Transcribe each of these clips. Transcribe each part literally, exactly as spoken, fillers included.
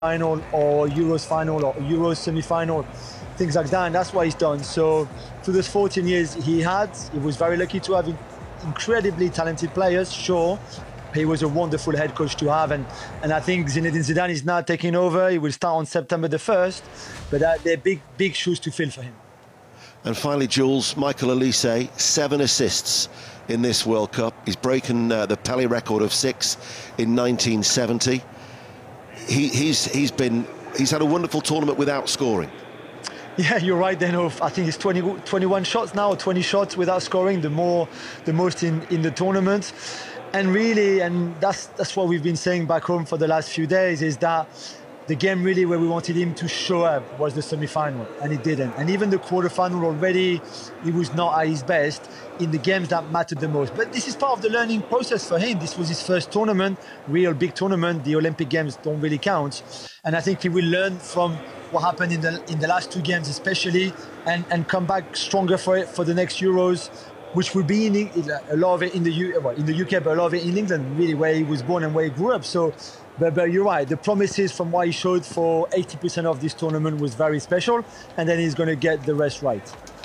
final or Euros final or Euros semi-final, things like that, and that's what he's done. So for those fourteen years he had, he was very lucky to have incredibly talented players, sure. He was a wonderful head coach to have, and, and I think Zinedine Zidane is now taking over. He will start on September the first, but uh, they're big, big shoes to fill for him. And finally, Jules, Michael Olise, seven assists in this World Cup. He's broken uh, the Pelé record of six in nineteen seventy. He, he's he's been he's had a wonderful tournament without scoring. Yeah, you're right, Dano. I think it's twenty, twenty-one shots now, or twenty shots without scoring, the more, the most in, in the tournament. And really, and that's that's what we've been saying back home for the last few days, is that the game really where we wanted him to show up was the semi-final, and he didn't. And even the quarter-final already, he was not at his best in the games that mattered the most. But this is part of the learning process for him. This was his first tournament, real big tournament. The Olympic Games don't really count. And I think he will learn from what happened in the in the last two games especially, and, and come back stronger for it for the next Euros, which will be in a lot of it in the U, well, in the U K, but a lot of it in England, really, where he was born and where he grew up. So, but, but you're right. The promises from what he showed for eighty percent of this tournament was very special, and then he's going to get the rest right.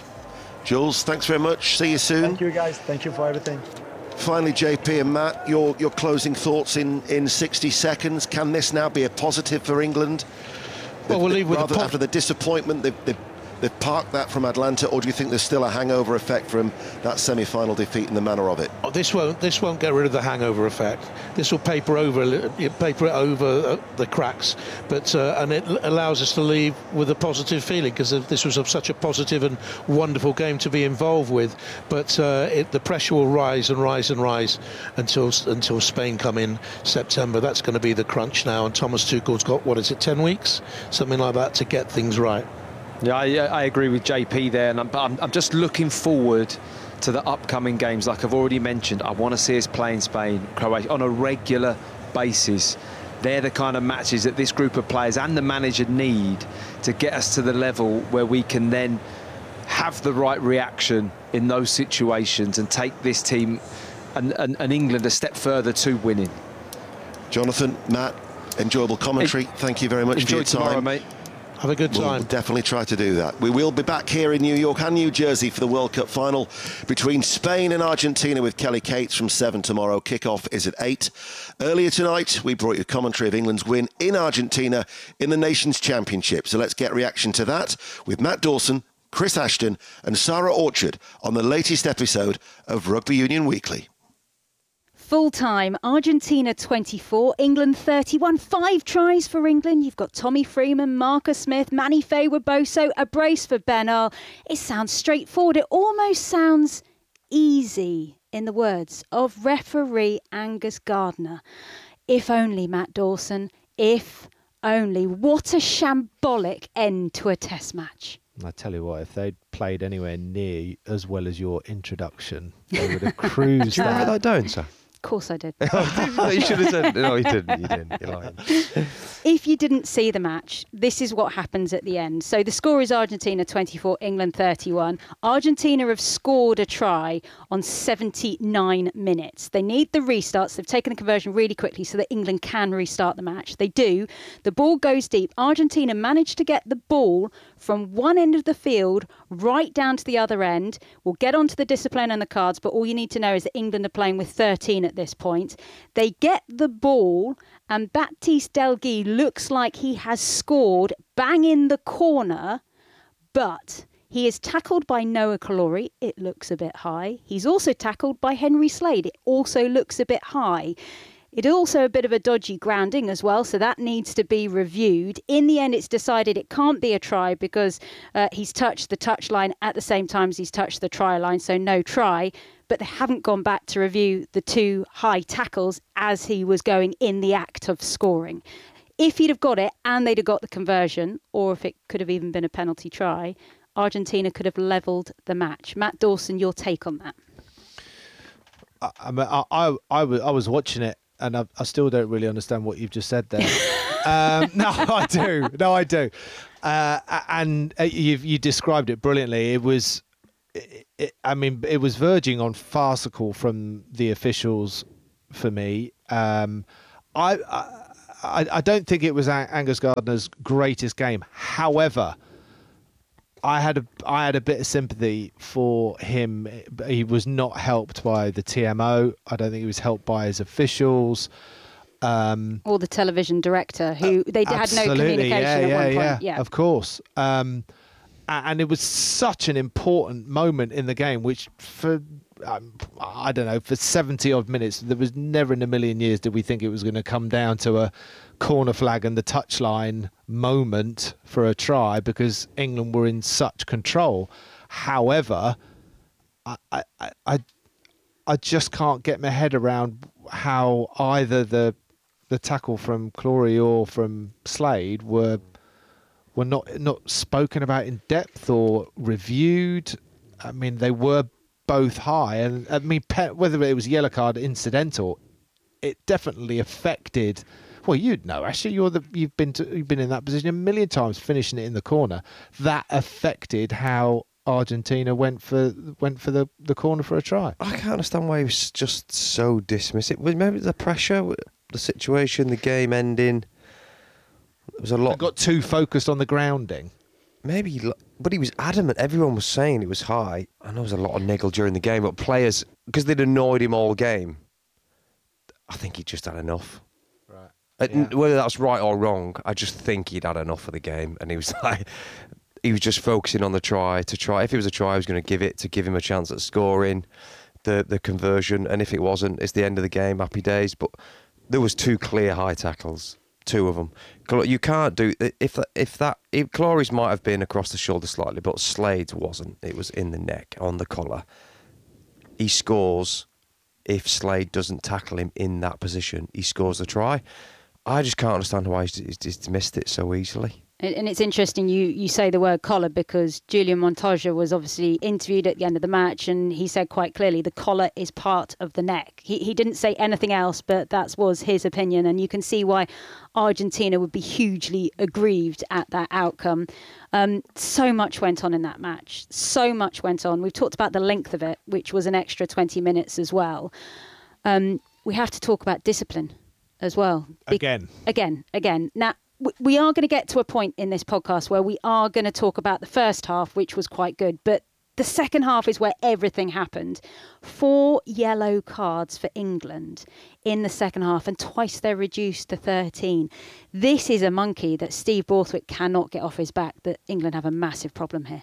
Jules, thanks very much. See you soon. Thank you, guys. Thank you for everything. Finally, J P and Matt, your your closing thoughts in in sixty seconds. Can this now be a positive for England? Well, we'll leave with rather the after the disappointment they've, they've They've parked that from Atlanta, or do you think there's still a hangover effect from that semi-final defeat in the manner of it? Oh, this won't. This won't get rid of the hangover effect. This will paper over, paper it over the cracks, but uh, and it allows us to leave with a positive feeling, because this was a, such a positive and wonderful game to be involved with. But uh, it, the pressure will rise and rise and rise until until Spain come in September. That's going to be the crunch now, and Thomas Tuchel's got, what is it, ten weeks, something like that, to get things right. Yeah, I, I agree with J P there, and I'm, I'm, I'm just looking forward to the upcoming games. Like I've already mentioned, I want to see us play in Spain, Croatia on a regular basis. They're the kind of matches that this group of players and the manager need to get us to the level where we can then have the right reaction in those situations and take this team and, and, and England a step further to winning. Jonathan, Matt, enjoyable commentary. Hey, Thank you very much for your time. Tomorrow, mate. Have a good time. We'll definitely try to do that. We will be back here in New York and New Jersey for the World Cup final between Spain and Argentina with Kelly Cates from seven tomorrow. Kick-off is at eight. Earlier tonight, we brought you commentary of England's win in Argentina in the Nations Championship. So let's get reaction to that with Matt Dawson, Chris Ashton and Sarah Orchard on the latest episode of Rugby Union Weekly. Full time, Argentina twenty-four, England thirty-one. Five tries for England. You've got Tommy Freeman, Marcus Smith, Manny Faye-Weboso, a brace for Ben Earl. It sounds straightforward. It almost sounds easy, in the words of referee Angus Gardner. If only, Matt Dawson, if only. What a shambolic end to a test match. I tell you what, if they'd played anywhere near as well as your introduction, they would have cruised. Do you that. write that down, sir? Of course I did. You should have said, no, you didn't, you didn't, you're lying. If you didn't see the match, this is what happens at the end. So the score is Argentina twenty-four, England thirty-one. Argentina have scored a try on seventy-nine minutes. They need the restarts. They've taken the conversion really quickly so that England can restart the match. They do. The ball goes deep. Argentina managed to get the ball from one end of the field right down to the other end. We'll get onto the discipline and the cards, but all you need to know is that England are playing with thirteen at this point. They get the ball, and Baptiste Delguy looks like he has scored bang in the corner, but he is tackled by Noah Kalori. It looks a bit high. He's also tackled by Henry Slade. It also looks a bit high. It's also a bit of a dodgy grounding as well, so that needs to be reviewed. In the end, it's decided it can't be a try because uh, he's touched the touch line at the same time as he's touched the try line, so no try. But they haven't gone back to review the two high tackles as he was going in the act of scoring. If he'd have got it and they'd have got the conversion, or if it could have even been a penalty try, Argentina could have levelled the match. Matt Dawson, your take on that? I, I, I, I, was, I was watching it, and I, I still don't really understand what you've just said there. um, no, I do. No, I do. Uh, and you've, you described it brilliantly. It was, it, it, I mean, it was verging on farcical from the officials for me. Um, I, I I, I don't think it was Angus Gardner's greatest game. However, I had a I had a bit of sympathy for him. He was not helped by the T M O. I don't think he was helped by his officials. Um, or the television director, who they had no communication yeah, at yeah, one point. Yeah, Yeah, of course. Um, and it was such an important moment in the game, which for um, I don't know, for seventy odd minutes, there was never in a million years did we think it was going to come down to a corner flag and the touchline moment for a try, because England were in such control. However, I I I, I just can't get my head around how either the the tackle from Clory or from Slade were were not not spoken about in depth or reviewed. I mean, they were both high, and I mean, whether it was yellow card incidental, it definitely affected. Well, you'd know, actually, you're the you've been to, you've been in that position a million times, finishing it in the corner. That affected how Argentina went for went for the, the corner for a try. I can't understand why he was just so dismissive. Maybe the pressure, the situation, the game ending. There was a lot. I got too focused on the grounding. Maybe, but he was adamant. Everyone was saying it was high. I know there was a lot of niggle during the game, but players, because they'd annoyed him all game, I think he just had enough. Right. Uh, Yeah. Whether that's right or wrong, I just think he'd had enough of the game, and he was like, he was just focusing on the try to try. If it was a try, he was going to give it to give him a chance at scoring, the the conversion, and if it wasn't, it's the end of the game. Happy days. But there was two clear high tackles. Two of them. You can't do if that. If that, if Clory's might have been across the shoulder slightly, but Slade's wasn't. It was in the neck, on the collar. He scores if Slade doesn't tackle him in that position. He scores the try. I just can't understand why he's, he's dismissed it so easily. And, and it's interesting you, you say the word collar, because Julian Montoya was obviously interviewed at the end of the match, and he said quite clearly the collar is part of the neck. He he didn't say anything else, but that was his opinion, and you can see why Argentina would be hugely aggrieved at that outcome. Um, so much went on in that match. So much went on. We've talked about the length of it, which was an extra twenty minutes as well. Um, we have to talk about discipline as well. Be- Again. Again, again. Now, we are going to get to a point in this podcast where we are going to talk about the first half, which was quite good. But the second half is where everything happened. Four yellow cards for England in the second half, and twice they're reduced to thirteen. This is a monkey that Steve Borthwick cannot get off his back, that England have a massive problem here.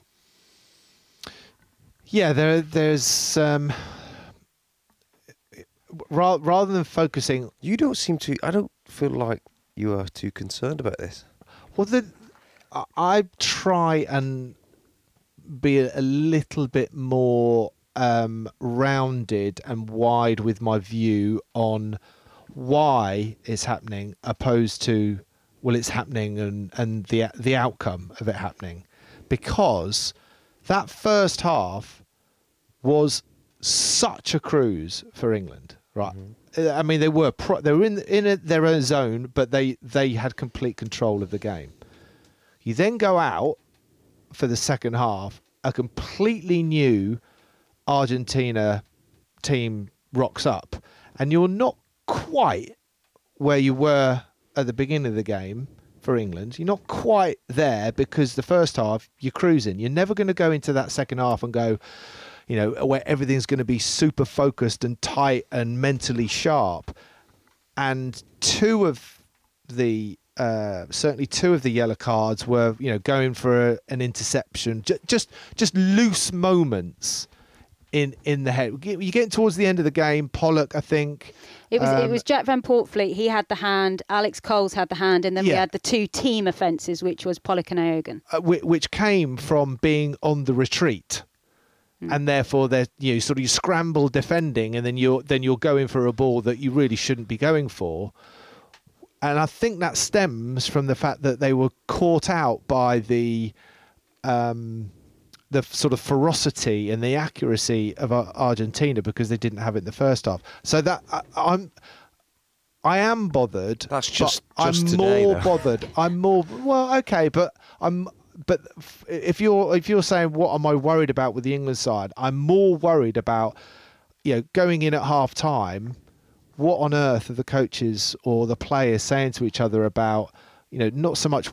Yeah, there, there's... Um, ra- rather than focusing... You don't seem to... I don't feel like you are too concerned about this. Well, the, I, I try and be a, a little bit more um, rounded and wide with my view on why it's happening, opposed to, well, it's happening and, and the the outcome of it happening. Because that first half was such a cruise for England, right? Mm-hmm. I mean, they were pro- they were in in a, their own zone, but they, they had complete control of the game. You then go out for the second half, a completely new Argentina team rocks up, and you're not quite where you were at the beginning of the game for England. You're not quite there, because the first half you're cruising. You're never going to go into that second half and go, you know, where everything's going to be super focused and tight and mentally sharp. And two of the, uh, certainly two of the yellow cards were, you know, going for a, an interception, J- just just loose moments in in the head. You're getting towards the end of the game. Pollock, I think. It was um, it was Jack Van Portfleet. He had the hand. Alex Coles had the hand, and then we Yeah. had the two team offences, which was Pollock and Iogan. uh, whi- which came from being on the retreat. And therefore, they're, you know, sort of you scramble defending, and then you're then you're going for a ball that you really shouldn't be going for. And I think that stems from the fact that they were caught out by the um, the sort of ferocity and the accuracy of Ar- Argentina, because they didn't have it in the first half. So that I, I'm. I am bothered. That's but just- I'm just today, more though. bothered. I'm more well, okay, but I'm. But if you're if you're saying what am I worried about with the England side, I'm more worried about, you know, going in at half time what on earth are the coaches or the players saying to each other about, you know, not so much